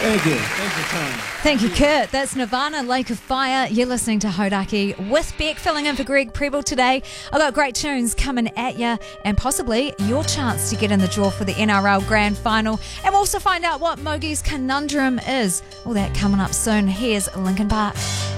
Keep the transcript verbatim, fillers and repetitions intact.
Thank you. Thanks for time. Thank you, Kurt. That's Nirvana, Lake of Fire. You're listening to Hodaki with Beck, filling in for Greg Preble today. I've got great tunes coming at you and possibly your chance to get in the draw for the N R L Grand Final. And we'll also find out what Mogi's conundrum is. All that coming up soon. Here's Linkin Park.